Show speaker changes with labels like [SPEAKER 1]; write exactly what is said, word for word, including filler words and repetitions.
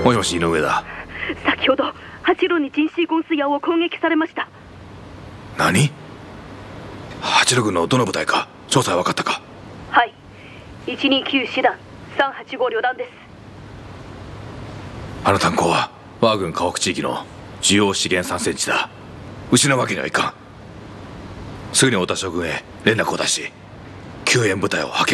[SPEAKER 1] もしもし、井上だ。
[SPEAKER 2] 先ほど八路に人シーゴンスヤを攻撃されました。
[SPEAKER 1] 何？八路軍のどの部隊か詳細は分かったか？
[SPEAKER 2] はい、いちにきゅう師団さんはちご旅団です。
[SPEAKER 1] あの炭鉱は我が軍河北地域の重要資源産生地だ。失うわけにはいかん。すぐに太田将軍へ連絡を出し救援部隊を派遣